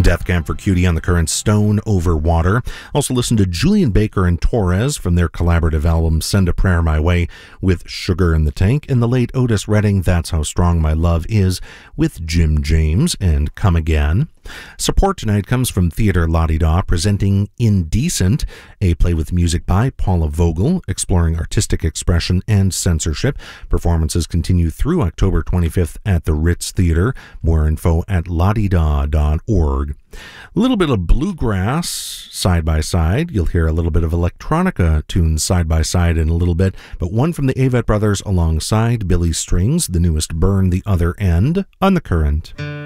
Death Camp for Cutie on the Current, Stone Over Water. Also listen to Julian Baker and Torres from their collaborative album Send a Prayer My Way with Sugar in the Tank, and the late Otis Redding, That's How Strong My Love Is with Jim James and Come Again. Support tonight comes from Theatre La-Di-Da, presenting Indecent, a play with music by Paula Vogel, exploring artistic expression and censorship. Performances continue through October 25th at the Ritz Theatre. More info at ladida.org. A little bit of bluegrass side by side. You'll hear a little bit of electronica tunes side by side in a little bit, but one from the Avett Brothers alongside Billy Strings, the newest Burn the Other End on the Current.